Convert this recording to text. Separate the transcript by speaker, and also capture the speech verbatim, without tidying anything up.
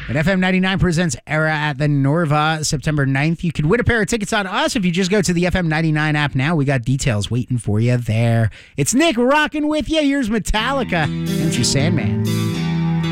Speaker 1: But F M ninety-nine presents Era at the Norva September ninth. You could win a pair of tickets on us if you just go to the F M ninety-nine app now. We got details waiting for you there. It's Nick rocking with you. Here's Metallica. Enter Sandman.